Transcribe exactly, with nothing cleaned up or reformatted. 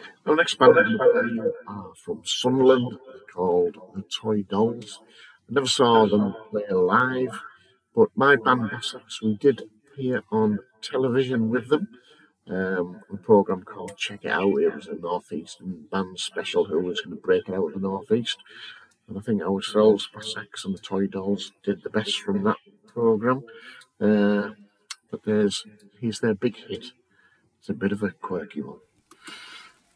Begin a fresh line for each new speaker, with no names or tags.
Our next band I'm gonna play are from Sunderland, called the Toy Dolls. I never saw them play live, but my band Bassex, we did appear on television with them. Um, a program called Check It Out. It was a northeastern band special who was going to break it out of the northeast, and I think ourselves, Bassex and the Toy Dolls, did the best from that program. Uh, but there's here's their big hit. It's a bit of a quirky one.